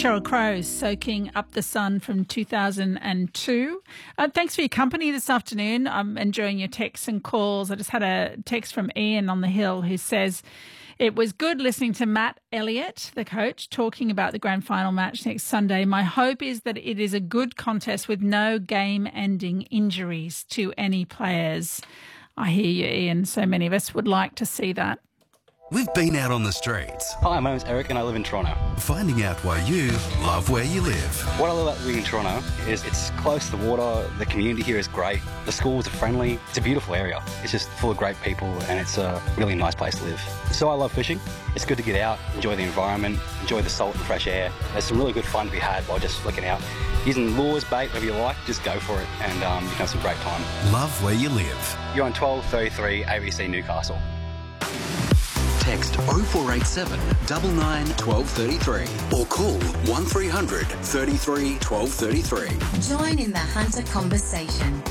Sheryl Crow, Soaking Up the Sun from 2002. Thanks for your company this afternoon. I'm enjoying your texts and calls. I just had a text from Ian on the Hill who says, it was good listening to Matt Elliott, the coach, talking about the grand final match next Sunday. My hope is that it is a good contest with no game-ending injuries to any players. I hear you, Ian. So many of us would like to see that. We've been out on the streets. Hi, my name's Eric and I live in Toronto. Finding out why you love where you live. What I love about living in Toronto is it's close to the water, the community here is great, the schools are friendly, it's a beautiful area. It's just full of great people and it's a really nice place to live. So I love fishing. It's good to get out, enjoy the environment, enjoy the salt and fresh air. There's some really good fun to be had by just looking out. Using lures, bait, whatever you like, just go for it and you can have some great time. Love where you live. You're on 1233 ABC Newcastle. Text 0487 99 1233 or call 1300 33 1233. Join in the Hunter conversation.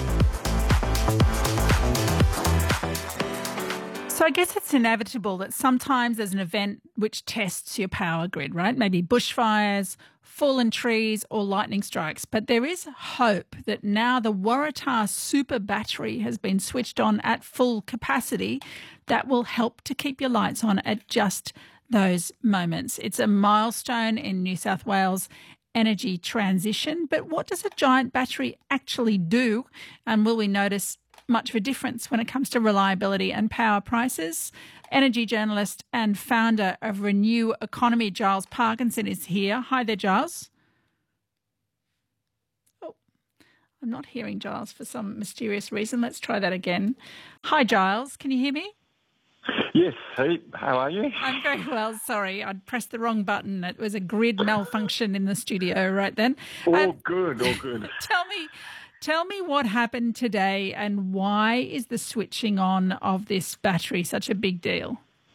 So I guess it's inevitable that sometimes there's an event which tests your power grid, right? Maybe bushfires, fallen trees or lightning strikes. But there is hope that now the Waratah Super Battery has been switched on at full capacity. That will help to keep your lights on at just those moments. It's a milestone in New South Wales energy transition. But what does a giant battery actually do? And will we notice much of a difference when it comes to reliability and power prices? Energy journalist and founder of Renew Economy, Giles Parkinson, is here. Hi there, Giles. Oh, I'm not hearing Giles for some mysterious reason. Let's try that again. Hi, Giles. Can you hear me? Yes. Hey, how are you? I'm very well. Sorry, I'd pressed the wrong button. It was a grid malfunction in the studio right then. All good. Tell me what happened today and why is the switching on of this battery such a big deal?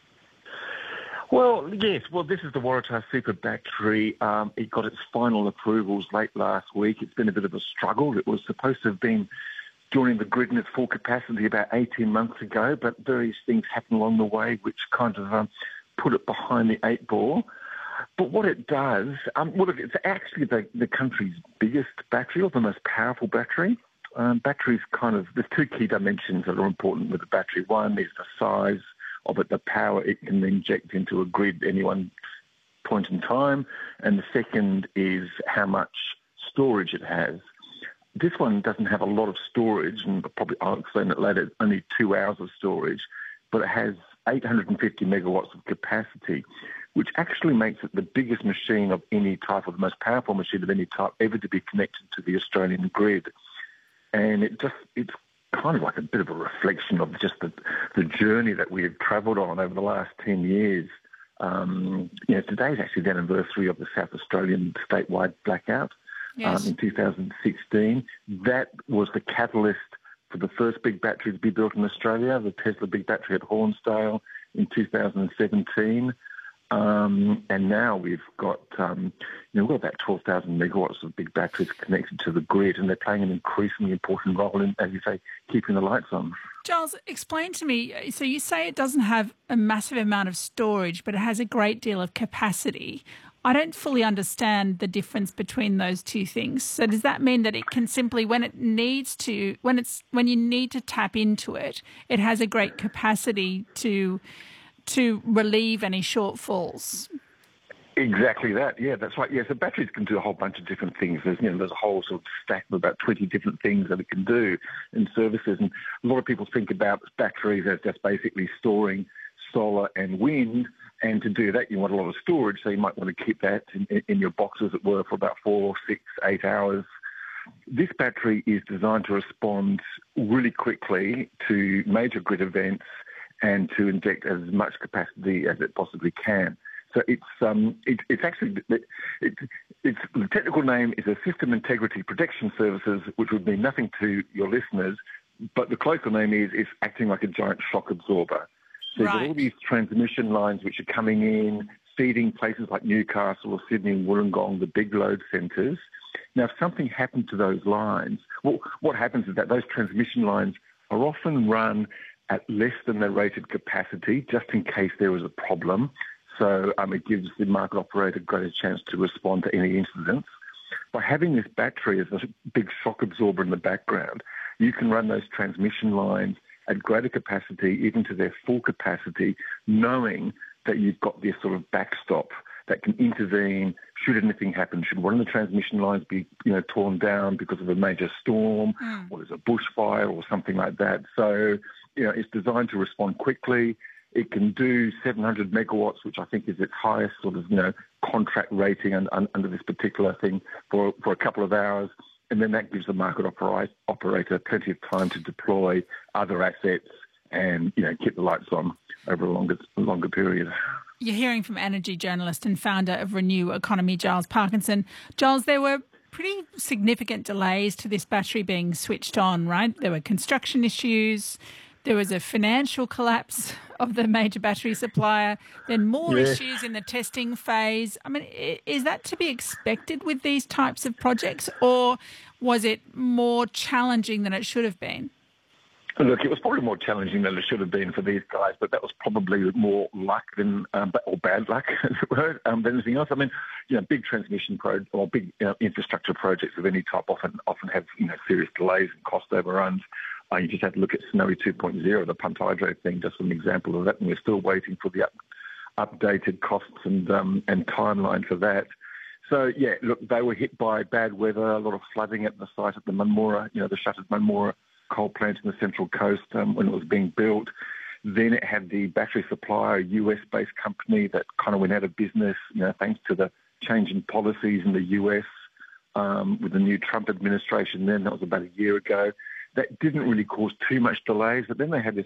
Well, yes. Well, this is the Waratah Super Battery. It got its final approvals late last week. It's been a bit of a struggle. It was supposed to have been joining the grid in its full capacity about 18 months ago, but various things happened along the way which kind of put it behind the eight ball. But what it does, it's actually the country's biggest battery or the most powerful battery. Batteries there's two key dimensions that are important with the battery. One is the size of it, the power it can inject into a grid at any one point in time. And the second is how much storage it has. This one doesn't have a lot of storage, and probably I'll explain it later, only 2 hours of storage, but it has 850 megawatts of capacity, which actually makes it the biggest machine of any type, or the most powerful machine of any type ever to be connected to the Australian grid. And it's kind of like a bit of a reflection of just the journey that we have travelled on over the last 10 years. Today is actually the anniversary of the South Australian statewide blackout. Yes. In 2016. That was the catalyst for the first big battery to be built in Australia, the Tesla big battery at Hornsdale in 2017. And now we've got, we've got about 12,000 megawatts of big batteries connected to the grid, and they're playing an increasingly important role in, as you say, keeping the lights on. Giles, explain to me, so you say it doesn't have a massive amount of storage, but it has a great deal of capacity. I don't fully understand the difference between those two things. So does that mean that it can simply, when you need to tap into it, it has a great capacity to relieve any shortfalls? Exactly that. Yeah, that's right. Yeah, so batteries can do a whole bunch of different things. There's a whole sort of stack of about 20 different things that it can do in services. And a lot of people think about batteries as just basically storing solar and wind. And to do that, you want a lot of storage, so you might want to keep that in your box, as it were, for about 4, 6, 8 hours. This battery is designed to respond really quickly to major grid events and to inject as much capacity as it possibly can. So the technical name is a System Integrity Protection Services, which would mean nothing to your listeners, but the colloquial name is acting like a giant shock absorber. So you've got all these transmission lines which are coming in, feeding places like Newcastle or Sydney and Wollongong, the big load centres. Now, if something happened to those lines, well, what happens is that those transmission lines are often run at less than their rated capacity, just in case there was a problem. So it gives the market operator a greater chance to respond to any incidents. By having this battery as a big shock absorber in the background, you can run those transmission lines at greater capacity, even to their full capacity, knowing that you've got this sort of backstop that can intervene should anything happen. Should one of the transmission lines be, torn down because of a major storm or there's a bushfire or something like that. So, it's designed to respond quickly. It can do 700 megawatts, which I think is its highest sort of, contract rating under this particular thing for a couple of hours. And then that gives the market operator plenty of time to deploy other assets and, keep the lights on over a longer period. You're hearing from energy journalist and founder of Renew Economy, Giles Parkinson. Giles, there were pretty significant delays to this battery being switched on, right? There were construction issues. There was a financial collapse of the major battery supplier, then more issues in the testing phase. I mean, is that to be expected with these types of projects, or was it more challenging than it should have been? Look, it was probably more challenging than it should have been for these guys, but that was probably more luck than, or bad luck, as it were, than anything else. I mean, big transmission or big infrastructure projects of any type often have, serious delays and cost overruns. You just have to look at Snowy 2.0, the pumped hydro thing, just an example of that, and we're still waiting for the updated costs and timeline for that. So, look, they were hit by bad weather, a lot of flooding at the site of the Munmorah, the shuttered Munmorah coal plant in the Central Coast when it was being built. Then it had the battery supplier, a US-based company that kind of went out of business, thanks to the change in policies in the US with the new Trump administration then. That was about a year ago. That didn't really cause too much delays, but then they had this